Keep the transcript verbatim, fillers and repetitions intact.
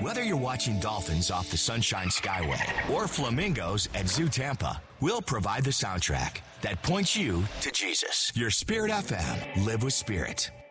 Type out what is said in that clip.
Whether you're watching dolphins off the Sunshine Skyway or flamingos at Zoo Tampa, we'll provide the soundtrack that points you to Jesus. Your Spirit F M. Live with Spirit.